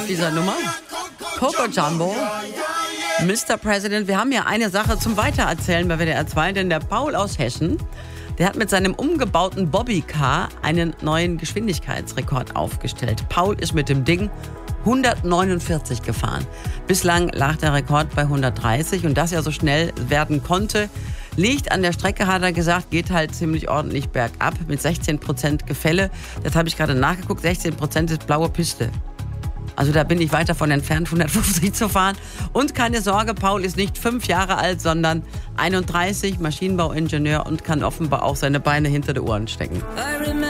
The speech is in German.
dieser Nummer. Coco Jumbo, Mr. President. Wir haben hier eine Sache zum Weitererzählen bei WDR 2, denn der Paul aus Hessen, der hat mit seinem umgebauten Bobbycar einen neuen Geschwindigkeitsrekord aufgestellt. Paul ist mit dem Ding 149 gefahren. Bislang lag der Rekord bei 130 und dass er so schnell werden konnte, liegt an der Strecke, hat er gesagt, geht halt ziemlich ordentlich bergab mit 16% Gefälle. Das habe ich gerade nachgeguckt, 16% ist blaue Piste. Also da bin ich weit davon entfernt, 150 zu fahren. Und keine Sorge, Paul ist nicht 5 Jahre alt, sondern 31, Maschinenbauingenieur und kann offenbar auch seine Beine hinter die Ohren stecken.